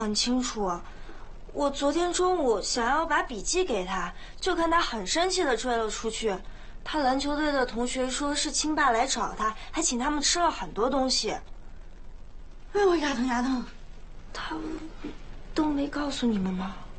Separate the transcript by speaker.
Speaker 1: 很清楚。我昨天中午想要把笔记给他，就看他很生气的追了出去。他篮球队的同学说是亲爸来找他，还请他们吃了很多东西。
Speaker 2: 哎呦，牙疼牙疼！
Speaker 1: 他都没告诉你们吗？